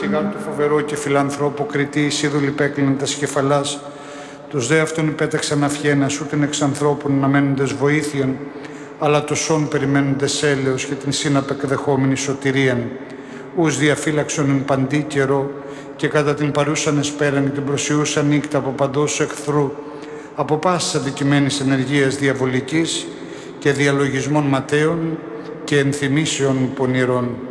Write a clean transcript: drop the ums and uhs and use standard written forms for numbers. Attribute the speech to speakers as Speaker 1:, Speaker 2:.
Speaker 1: γάρ του φοβερό και φιλανθρώπου κριτή, εισίδουλη πέκλειν τας κεφαλάς, τους δε αυτόν υπέταξαν αυχένας, ούτεν εξ ανθρώπων αναμένοντες βοήθειαν, αλλά το σόν περιμένοντες έλεος και την σύναπεκ δεχόμενη σωτηρίαν. Ους διαφύλαξον εν παντή καιρό και κατά την παρούσαν εσπέραν και την προσιούσαν νύκτα από παντός εχθρού, από πάσης αδικημένης ενεργείας διαβολικής και διαλογισμών ματέων και ενθυμίσεων πονηρών.